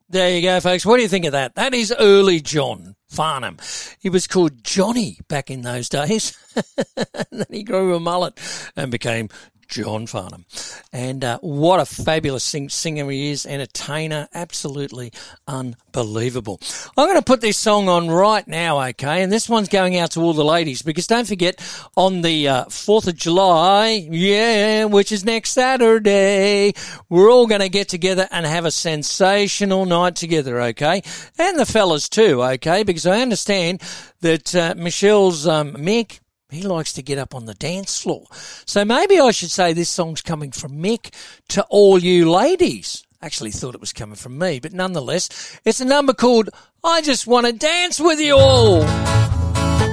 There you go, folks. What do you think of that? That is early John Farnham. He was called Johnny back in those days. And then he grew a mullet and became John Farnham. And what a fabulous singer he is, entertainer, absolutely unbelievable. I'm going to put this song on right now, okay? And this one's going out to all the ladies because don't forget, on the 4th of July, which is next Saturday, we're all going to get together and have a sensational night together, okay? And the fellas too, okay? Because I understand that Michelle's Mick, he likes to get up on the dance floor. So maybe I should say this song's coming from Mick to all you ladies. Actually thought it was coming from me, but nonetheless, it's a number called I Just Want to Dance With You All.